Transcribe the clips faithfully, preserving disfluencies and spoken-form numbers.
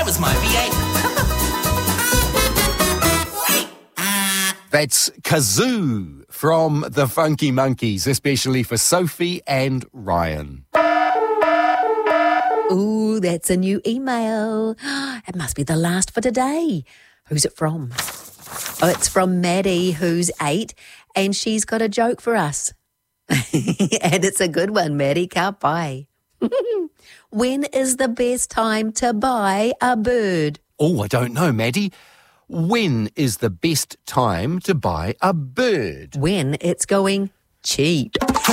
was my V eight. That's Kazoo from the Funky Monkeys, especially for Sophie and Ryan. Ooh, that's a new email. It must be the last for today. Who's it from? Oh, it's from Maddie, who's eight, and she's got a joke for us. And it's a good one, Maddie. Can't buy. When is the best time to buy a bird? Oh, I don't know, Maddie. When is the best time to buy a bird? When it's going cheap.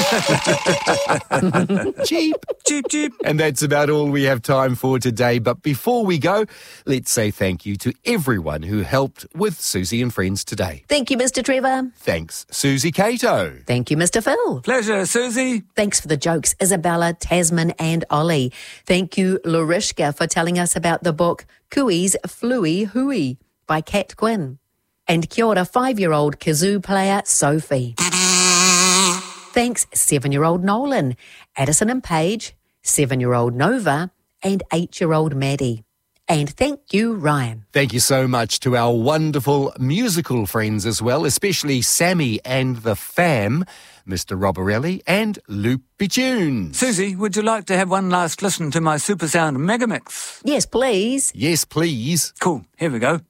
Cheap. Cheap, cheap. And that's about all we have time for today. But before we go, let's say thank you to everyone who helped with Susie and Friends today. Thank you, Mister Trevor. Thanks, Susie Cato. Thank you, Mister Phil. Pleasure, Susie. Thanks for the jokes, Isabella, Tasman and Ollie. Thank you, Larishka, for telling us about the book Cooey's Fluey Hooey by Kat Quinn. And kia ora, five-year-old kazoo player Sophie. Thanks, seven-year-old Nolan, Addison and Paige, seven-year-old Nova, and eight-year-old Maddie. And thank you, Ryan. Thank you so much to our wonderful musical friends as well, especially Sammy and the Fam, Mister Roborelli and Loopy Tunes. Susie, would you like to have one last listen to my Super Sound Megamix? Yes, please. Yes, please. Cool, here we go.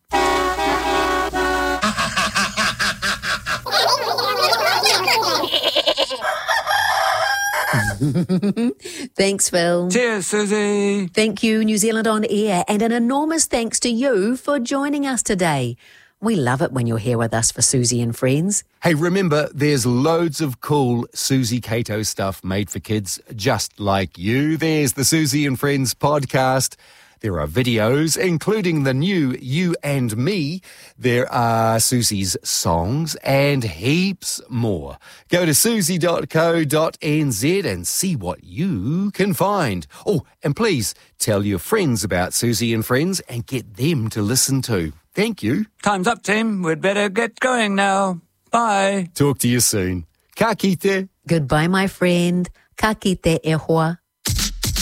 Thanks, Phil. Cheers, Susie. Thank you, New Zealand On Air, and an enormous thanks to you for joining us today. We love it when you're here with us for Susie and Friends. Hey, remember, there's loads of cool Susie Cato stuff made for kids just like you. There's the Susie and Friends podcast. There are videos, including the new You and Me. There are Susie's songs and heaps more. Go to susie dot co dot n z and see what you can find. Oh, and please tell your friends about Susie and Friends and get them to listen too. Thank you. Time's up, team. We'd better get going now. Bye. Talk to you soon. Ka kite. Goodbye, my friend. Ka kite e hoa.